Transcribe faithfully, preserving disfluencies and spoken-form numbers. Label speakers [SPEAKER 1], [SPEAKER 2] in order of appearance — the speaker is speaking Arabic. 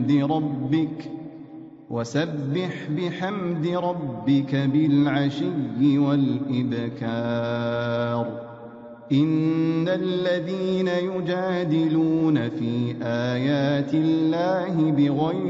[SPEAKER 1] ربك وسبح بحمد ربك بالعشي والإبكار. إن الذين يجادلون في آيات الله بغير